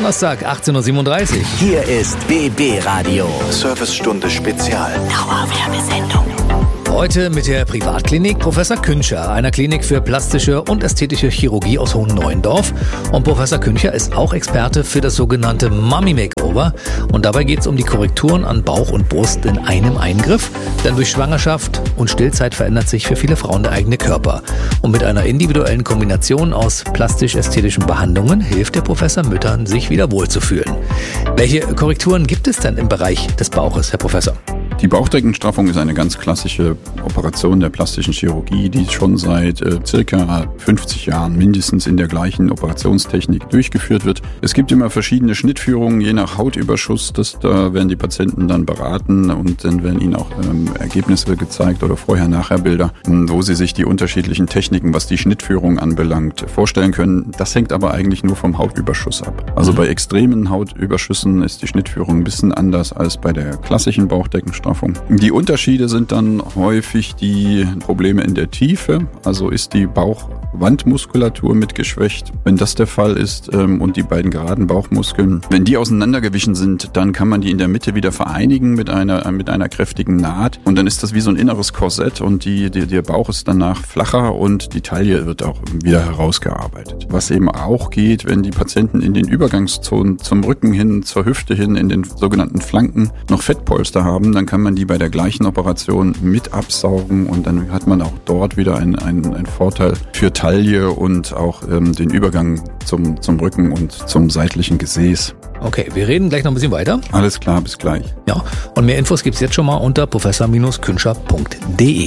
Donnerstag, 18:37 Uhr. Hier ist BB Radio. Servicestunde Spezial. Dauerwerbesendung. Heute mit der Privatklinik Professor Küncher, einer Klinik für plastische und ästhetische Chirurgie aus Hohenneuendorf. Und Professor Küncher ist auch Experte für das sogenannte Mummy Makeover. Und dabei geht es um die Korrekturen an Bauch und Brust in einem Eingriff. Denn durch Schwangerschaft und Stillzeit verändert sich für viele Frauen der eigene Körper. Und mit einer individuellen Kombination aus plastisch-ästhetischen Behandlungen hilft der Professor Müttern, sich wieder wohlzufühlen. Welche Korrekturen gibt es denn im Bereich des Bauches, Herr Professor? Die Bauchdeckenstraffung ist eine ganz klassische Operation der plastischen Chirurgie, die schon seit circa 50 Jahren mindestens in der gleichen Operationstechnik durchgeführt wird. Es gibt immer verschiedene Schnittführungen, je nach Hautüberschuss. Da werden die Patienten dann beraten und dann werden ihnen auch Ergebnisse gezeigt oder Vorher-Nachher-Bilder, wo sie sich die unterschiedlichen Techniken, was die Schnittführung anbelangt, vorstellen können. Das hängt aber eigentlich nur vom Hautüberschuss ab. Also bei extremen Hautüberschüssen ist die Schnittführung ein bisschen anders als bei der klassischen Bauchdeckenstraffung. Die Unterschiede sind dann häufig die Probleme in der Tiefe, also ist die Bauchwandmuskulatur mit geschwächt. Wenn das der Fall ist und die beiden geraden Bauchmuskeln, wenn die auseinandergewichen sind, dann kann man die in der Mitte wieder vereinigen mit einer kräftigen Naht und dann ist das wie so ein inneres Korsett und der Bauch ist danach flacher und die Taille wird auch wieder herausgearbeitet. Was eben auch geht, wenn die Patienten in den Übergangszonen zum Rücken hin, zur Hüfte hin, in den sogenannten Flanken noch Fettpolster haben, dann kann man die bei der gleichen Operation mit absaugen und dann hat man auch dort wieder einen Vorteil für Taille und auch den Übergang zum Rücken und zum seitlichen Gesäß. Okay, wir reden gleich noch ein bisschen weiter. Alles klar, bis gleich. Ja, und mehr Infos gibt's jetzt schon mal unter professor-küncher.de.